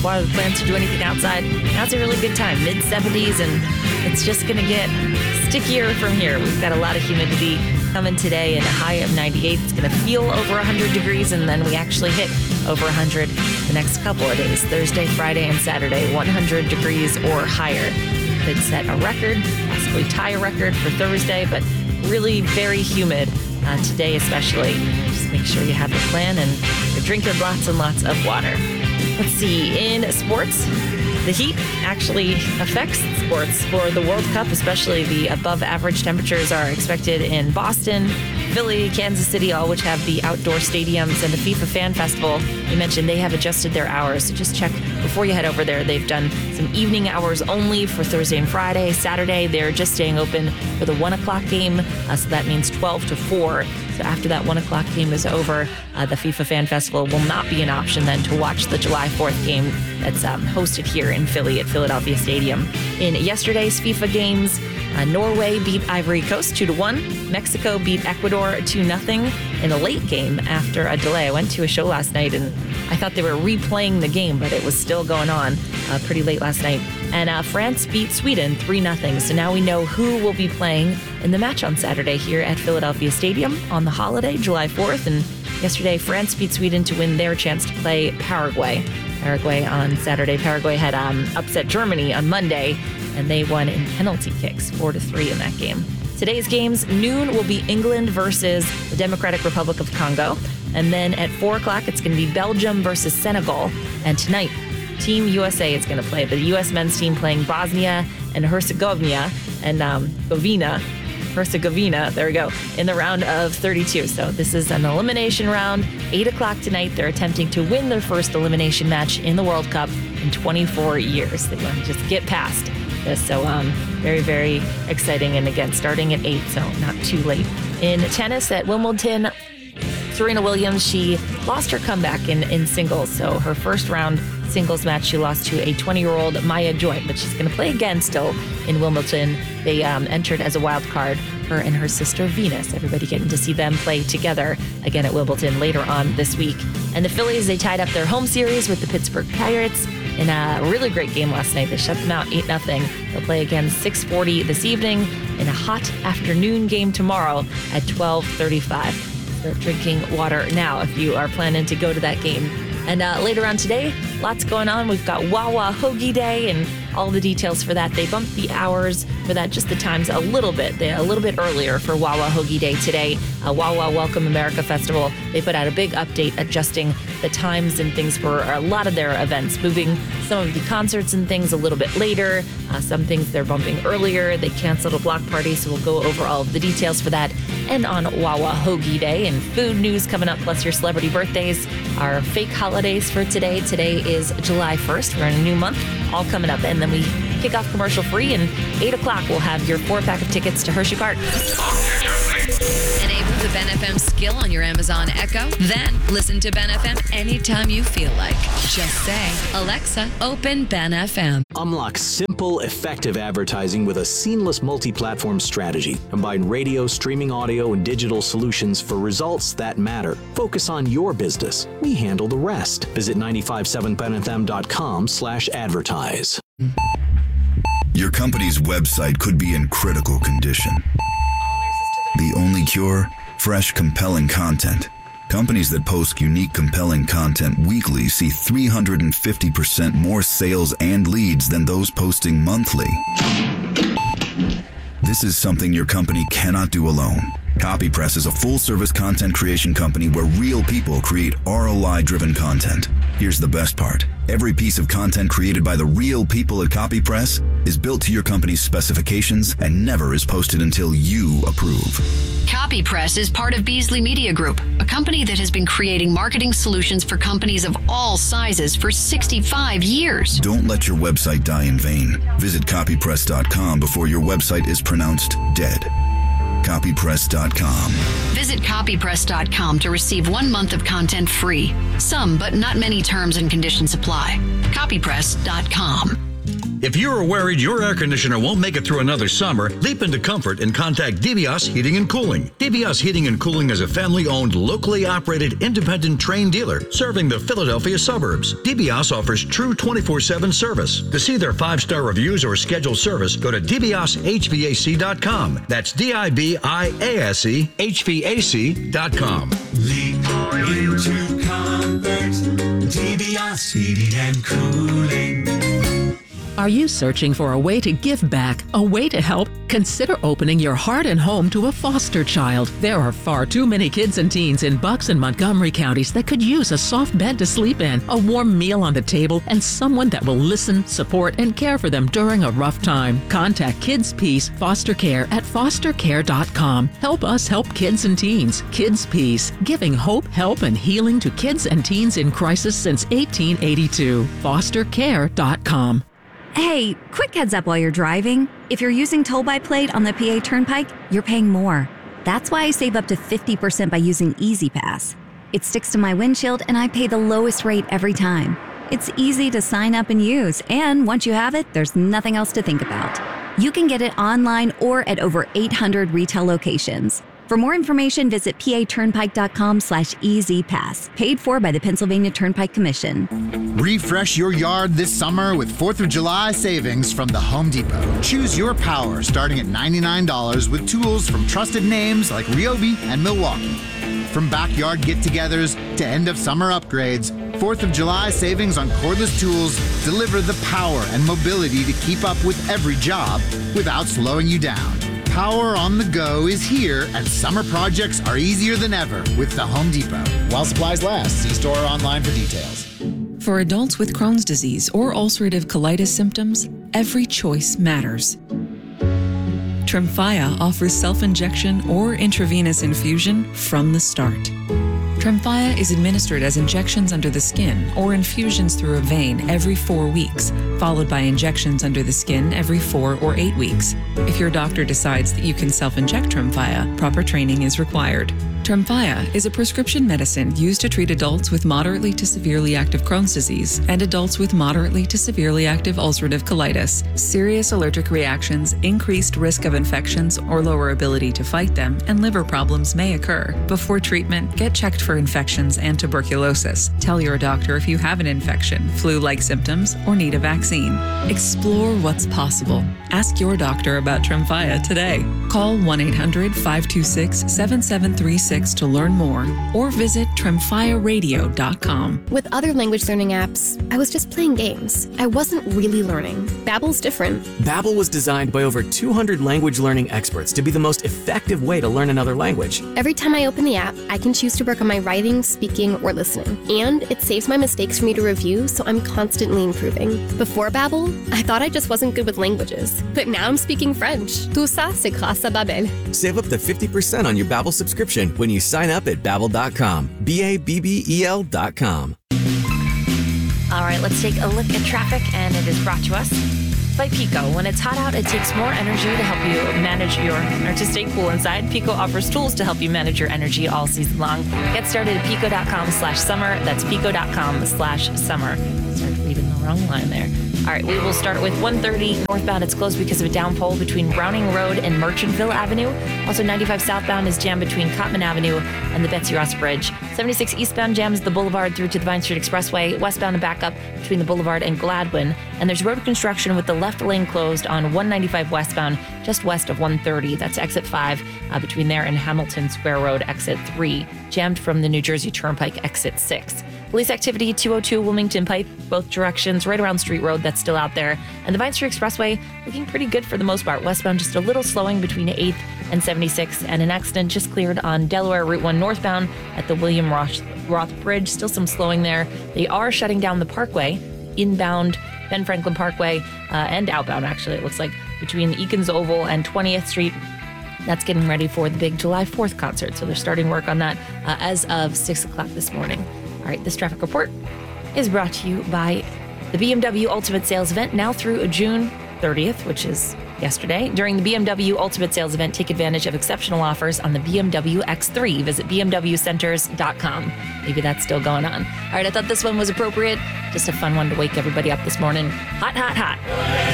water the plants or do anything outside, now's a really good time. Mid-70s, and it's just going to get stickier from here. We've got a lot of humidity coming today and a high of 98. It's going to feel over 100 degrees, and then we actually hit over 100 the next couple of days. Thursday, Friday, and Saturday, 100 degrees or higher. Could set a record, possibly tie a record for Thursday, but really very humid today especially. Just make sure you have a plan and you're drinking lots and lots of water. Let's see, in sports, the heat actually affects sports for the World Cup, especially the above average temperatures are expected in Boston, Philly, Kansas City, all which have the outdoor stadiums, and the FIFA Fan Festival. You mentioned they have adjusted their hours, so just check before you head over there. They've done some evening hours only for Thursday and Friday. Saturday, they're just staying open for the 1 o'clock game, so that means 12 to 4. So after that 1 o'clock game is over, the FIFA Fan Festival will not be an option then to watch the July 4th game that's hosted here in Philly at Philadelphia Stadium. In yesterday's FIFA games, Norway beat Ivory Coast 2-1. Mexico beat Ecuador 2-0 in a late game after a delay. I went to a show last night and I thought they were replaying the game, but it was still going on pretty late last night. And France beat Sweden 3-0. So now we know who will be playing in the match on Saturday here at Philadelphia Stadium on the holiday, July 4th. And yesterday, France beat Sweden to win their chance to play Paraguay. Paraguay on Saturday. Paraguay had upset Germany on Monday, and they won in penalty kicks 4-3 in that game. Today's games, noon will be England versus the Democratic Republic of Congo. And then at 4 o'clock, it's going to be Belgium versus Senegal. And tonight, Team USA is going to play. The U.S. men's team playing Bosnia and Herzegovina, there we go, in the round of 32. So this is an elimination round. 8 o'clock tonight, they're attempting to win their first elimination match in the World Cup in 24 years. They want to just get past this. So very, very exciting. And again, starting at 8, so not too late. In tennis at Wimbledon, Serena Williams, she lost her comeback in singles. So her first round singles match, she lost to a 20-year-old Maya Joint, but she's going to play again still in Wimbledon. They entered as a wild card, her and her sister Venus. Everybody getting to see them play together again at Wimbledon later on this week. And the Phillies, they tied up their home series with the Pittsburgh Pirates in a really great game last night. They shut them out 8-0. They'll play again 6:40 this evening in a hot afternoon game tomorrow at 12:35. Start drinking water now if you are planning to go to that game. And later on today, lots going on. We've got Wawa Hoagie Day and all the details for that. They bumped the hours for that, just the times a little bit. They're a little bit earlier for Wawa Hoagie Day today. Wawa Welcome America Festival, they put out a big update adjusting the times and things for a lot of their events, moving some of the concerts and things a little bit later. Some things they're bumping earlier. They canceled a block party, so we'll go over all of the details for that. And on Wawa Hoagie Day, and food news coming up, plus your celebrity birthdays, our fake holidays for today. Today is July 1st. We're in a new month, all coming up. And then we kick off commercial free, and 8 o'clock we'll have your 4-pack of tickets to Hershey Park. Enable the Ben FM skill on your Amazon Echo. Then listen to Ben FM anytime you feel like. Just say, Alexa, open Ben FM. Unlock simple, effective advertising with a seamless multi-platform strategy. Combine radio, streaming audio, and digital solutions for results that matter. Focus on your business. We handle the rest. Visit 957benfm.com/advertise. Your company's website could be in critical condition. The only cure? Fresh, compelling content. Companies that post unique, compelling content weekly see 350% more sales and leads than those posting monthly. This is something your company cannot do alone. CopyPress is a full-service content creation company where real people create ROI-driven content. Here's the best part. Every piece of content created by the real people at CopyPress is built to your company's specifications and never is posted until you approve. CopyPress is part of Beasley Media Group, a company that has been creating marketing solutions for companies of all sizes for 65 years. Don't let your website die in vain. Visit copypress.com before your website is pronounced dead. Copypress.com. Visit copypress.com to receive 1 month of content free. Some, but not many terms and conditions apply. Copypress.com. If you're worried your air conditioner won't make it through another summer, leap into comfort and contact DBS Heating and Cooling. DBS Heating and Cooling is a family-owned, locally operated, independent trained dealer serving the Philadelphia suburbs. DBS offers true 24/7 service. To see their 5-star reviews or schedule service, go to dbshvac.com. That's DIBIASE HVAC.com. Leap into comfort, DBS Heating and Cooling. Are you searching for a way to give back, a way to help? Consider opening your heart and home to a foster child. There are far too many kids and teens in Bucks and Montgomery counties that could use a soft bed to sleep in, a warm meal on the table, and someone that will listen, support, and care for them during a rough time. Contact Kids Peace Foster Care at fostercare.com. Help us help kids and teens. Kids Peace, giving hope, help, and healing to kids and teens in crisis since 1882. fostercare.com. Hey, quick heads up while you're driving. If you're using Toll by Plate on the PA Turnpike, you're paying more. That's why I save up to 50% by using Easy Pass. It sticks to my windshield and I pay the lowest rate every time. It's easy to sign up and use, and once you have it, there's nothing else to think about. You can get it online or at over 800 retail locations. For more information, visit paturnpike.com/EasyPass. Paid for by the Pennsylvania Turnpike Commission. Refresh your yard this summer with 4th of July savings from the Home Depot. Choose your power starting at $99 with tools from trusted names like Ryobi and Milwaukee. From backyard get-togethers to end-of-summer upgrades, 4th of July savings on cordless tools deliver the power and mobility to keep up with every job without slowing you down. Power on the go is here, and summer projects are easier than ever with the Home Depot. While supplies last, see store or online for details. For adults with Crohn's disease or ulcerative colitis symptoms, every choice matters. Tremfya offers self-injection or intravenous infusion from the start. Tremfya is administered as injections under the skin or infusions through a vein every 4 weeks, followed by injections under the skin every 4 or 8 weeks. If your doctor decides that you can self-inject Tremfya, proper training is required. Tremfya is a prescription medicine used to treat adults with moderately to severely active Crohn's disease and adults with moderately to severely active ulcerative colitis. Serious allergic reactions, increased risk of infections or lower ability to fight them, and liver problems may occur. Before treatment, get checked for infections and tuberculosis. Tell your doctor if you have an infection, flu-like symptoms, or need a vaccine. Explore what's possible. Ask your doctor about Tremfya today. Call 1-800-526-7736 to learn more, or visit tremfyaradio.com. With other language learning apps, I was just playing games. I wasn't really learning. Babbel's different. Babbel was designed by over 200 language learning experts to be the most effective way to learn another language. Every time I open the app, I can choose to work on my writing, speaking, or listening. And it saves my mistakes for me to review, so I'm constantly improving. Before Babbel, I thought I just wasn't good with languages. But now I'm speaking French. Tout ça, c'est grâce à Babbel. Save up to 50% on your Babbel subscription when you sign up at Babbel.com. BABBEL.com. All right, let's take a look at traffic, and it is brought to us by Pico. When it's hot out, it takes more energy to help you manage to stay cool inside. Pico offers tools to help you manage your energy all season long. Get started at pico.com/summer. That's pico.com/summer. Started reading the wrong line there. All right, we will start with 130 northbound. It's closed because of a downpour between Browning Road and Merchantville Avenue. Also, 95 southbound is jammed between Cotman Avenue and the Betsy Ross Bridge. 76 eastbound jams the Boulevard through to the Vine Street Expressway. Westbound and back up between the Boulevard and Gladwin. And there's road construction with the left lane closed on 195 westbound, just west of 130. That's exit 5 between there and Hamilton Square Road, exit 3. Jammed from the New Jersey Turnpike, exit 6. Police activity, 202 Wilmington Pike, both directions, right around Street Road, that's still out there. And the Vine Street Expressway, looking pretty good for the most part. Westbound, just a little slowing between 8th and 76. And an accident just cleared on Delaware Route 1 northbound at the William Roth Bridge. Still some slowing there. They are shutting down the Parkway, inbound Ben Franklin Parkway, and outbound, actually, it looks like, between Eakins Oval and 20th Street. That's getting ready for the big July 4th concert. So they're starting work on that as of 6 o'clock this morning. All right, this traffic report is brought to you by the BMW Ultimate Sales Event, now through June 30th, which is yesterday. During the BMW Ultimate Sales Event, take advantage of exceptional offers on the BMW X3. Visit bmwcenters.com. Maybe that's still going on. All right, I thought this one was appropriate. Just a fun one to wake everybody up this morning. Hot, hot, hot.